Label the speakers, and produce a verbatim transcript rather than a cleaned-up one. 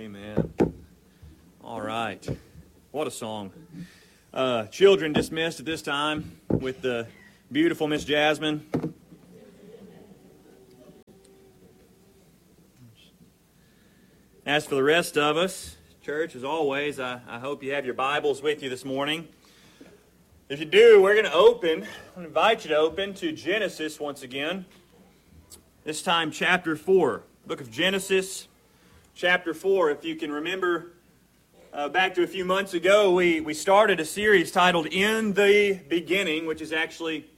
Speaker 1: Amen. All right. What a song. Uh, children dismissed at this time with the beautiful Miss Jasmine. As for the rest of us, church, as always, I, I hope you have your Bibles with you this morning. If you do, we're going to open, I invite you to open to Genesis once again. This time, chapter four. Book of Genesis, chapter four. If you can remember, uh, back to a few months ago, we, we started a series titled In the Beginning, which is actually